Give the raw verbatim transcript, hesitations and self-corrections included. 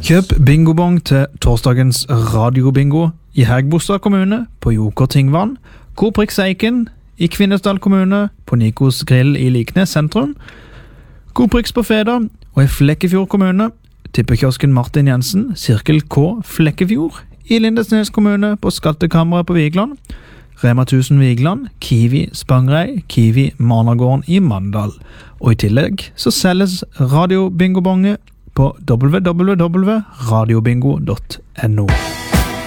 Kjøp bingobong til torsdagens radiobingo i Hægebostad kommune på Joker Tingvann, Koprix Eiken i Kvinesdal kommune på Nikos Grill i Liknes sentrum, Koprix på Feda og i Flekkefjord kommune, tippekiosken Martin Jensen, Sirkel K Flekkefjord i Lindesnes kommune på Skattekammeret på Vigland, Rema tusen Vigland, Kiwi Spangrei, Kiwi Managården i Mandal. Og i tillegg så selges radiobingobonge på w w w punktum radiobingo punktum no.